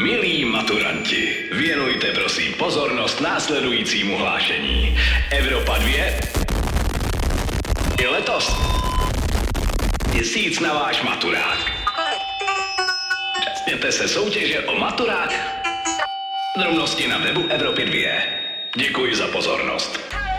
Milí maturanti, věnujte prosím pozornost následujícímu hlášení. Evropa 2 je letos měsíc na váš maturák. Přesněte se soutěže o maturák. Drobnosti na webu Evropy 2. Děkuji za pozornost.